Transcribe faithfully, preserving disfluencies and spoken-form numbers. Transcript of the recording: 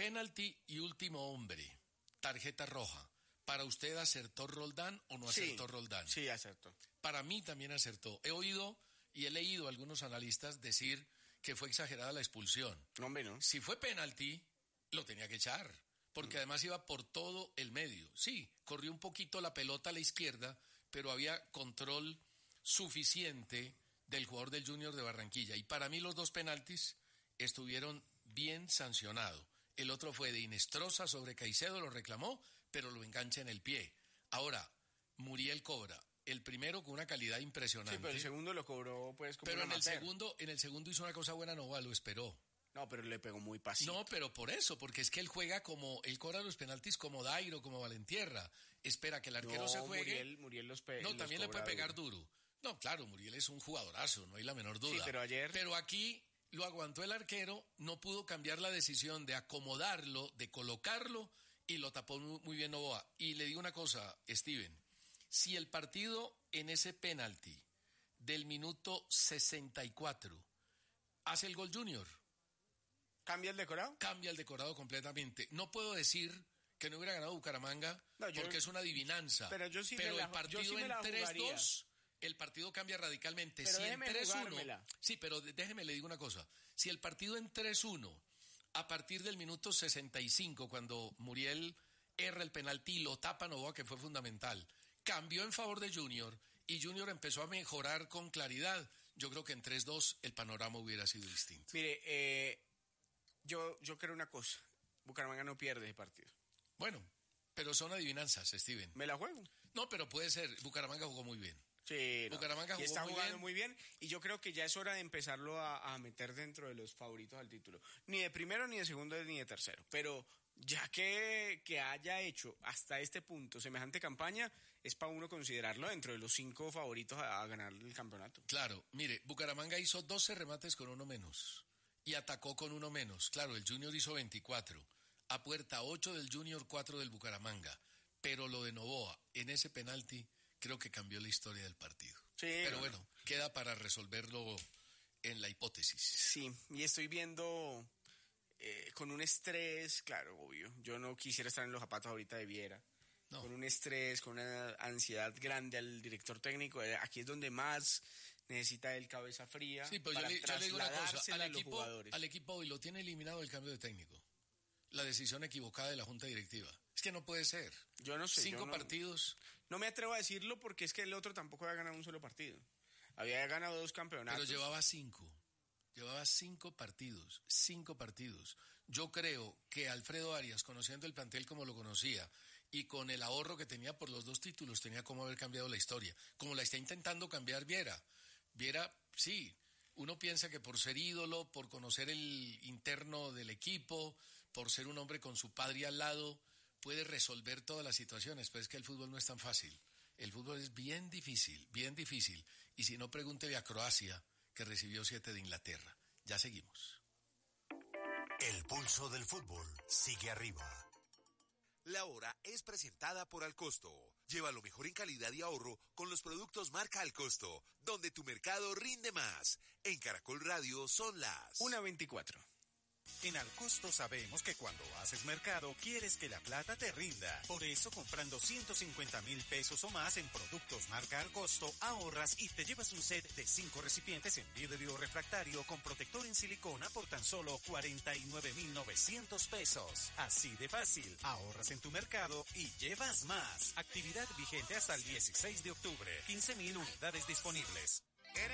penalti y último hombre, tarjeta roja. ¿Para usted acertó Roldán o no acertó sí, Roldán? Sí, acertó. Para mí también acertó. He oído y he leído a algunos analistas decir que fue exagerada la expulsión. No, hombre, no. Si fue penalti, lo tenía que echar, porque mm. además iba por todo el medio. Sí, corrió un poquito la pelota a la izquierda, pero había control suficiente del jugador del Junior de Barranquilla. Y para mí los dos penaltis estuvieron bien sancionados. El otro fue de Inestrosa sobre Caicedo, lo reclamó, pero lo engancha en el pie. Ahora, Muriel cobra. El primero con una calidad impresionante. Sí, pero el segundo lo cobró pues como Pero una en el amateur. segundo, en el segundo hizo una cosa buena, Nova, lo esperó. No, pero le pegó muy pasito. No, pero por eso, porque es que él juega como, él cobra los penaltis como Dairo, como Valentierra. Espera que el arquero no, se juegue. Muriel, Muriel los pe- No, los también le puede pegar duro. duro. No, claro, Muriel es un jugadorazo, no hay la menor duda. Sí, pero ayer... Pero aquí lo aguantó el arquero, no pudo cambiar la decisión de acomodarlo, de colocarlo, y lo tapó muy bien Novoa. Y le digo una cosa, Steven, si el partido en ese penalti del minuto sesenta y cuatro hace el gol Junior, ¿cambia el decorado? Cambia el decorado completamente. No puedo decir que no hubiera ganado Bucaramanga, no, yo, porque es una adivinanza. Pero yo sí pero me la, el partido yo sí en tres dos, el partido cambia radicalmente. Pero si en tres uno, sí, pero déjeme le digo una cosa. Si el partido en tres uno, a partir del minuto sesenta y cinco, cuando Muriel erra el penalti y lo tapa Novoa, que fue fundamental, cambió en favor de Junior y Junior empezó a mejorar con claridad, yo creo que en tres dos el panorama hubiera sido distinto. Mire, eh, yo, yo creo una cosa, Bucaramanga no pierde ese partido. Bueno, pero son adivinanzas, Steven. ¿Me la juego? No, pero puede ser, Bucaramanga jugó muy bien. Sí, no. Bucaramanga jugó y está muy jugando bien. muy bien y yo creo que ya es hora de empezarlo a, a meter dentro de los favoritos al título. Ni de primero, ni de segundo, ni de tercero. Pero ya que, que haya hecho hasta este punto semejante campaña, es para uno considerarlo dentro de los cinco favoritos a, a ganar el campeonato. Claro, mire, Bucaramanga hizo doce remates con uno menos y atacó con uno menos. Claro, el Junior hizo veinticuatro. A puerta ocho del Junior, cuatro del Bucaramanga. Pero lo de Novoa en ese penalti creo que cambió la historia del partido. Sí, pero no. bueno, queda para resolverlo en la hipótesis. Sí, y estoy viendo eh, con un estrés, claro, obvio. Yo no quisiera estar en los zapatos ahorita de Viera. No. Con un estrés, con una ansiedad grande al director técnico. Aquí es donde más necesita el cabeza fría. Sí, pero para yo le, yo le digo una cosa, al a los equipo, jugadores. al equipo hoy lo tiene eliminado el cambio de técnico. La decisión equivocada de la Junta Directiva. Es que no puede ser. Yo no sé. Cinco yo no, partidos. No me atrevo a decirlo porque es que el otro tampoco había ganado un solo partido. Había ganado dos campeonatos. Pero llevaba cinco. Llevaba cinco partidos. Cinco partidos. Yo creo que Alfredo Arias, conociendo el plantel como lo conocía y con el ahorro que tenía por los dos títulos, tenía como haber cambiado la historia. Como la está intentando cambiar Viera. Viera, sí. Uno piensa que por ser ídolo, por conocer el interno del equipo, por ser un hombre con su padre al lado, puede resolver todas las situaciones, pero es que el fútbol no es tan fácil. El fútbol es bien difícil, bien difícil. Y si no, pregúntele a Croacia, que recibió siete de Inglaterra. Ya seguimos. El pulso del fútbol sigue arriba. La hora es presentada por Alcosto. Lleva lo mejor en calidad y ahorro con los productos marca Alcosto, donde tu mercado rinde más. En Caracol Radio son las una veinticuatro. En Alcosto sabemos que cuando haces mercado quieres que la plata te rinda. Por eso, comprando ciento cincuenta mil pesos o más en productos marca Alcosto, ahorras y te llevas un set de cinco recipientes en vidrio refractario con protector en silicona por tan solo cuarenta y nueve mil novecientos pesos. Así de fácil, ahorras en tu mercado y llevas más. Actividad vigente hasta el dieciséis de octubre. quince mil unidades disponibles. En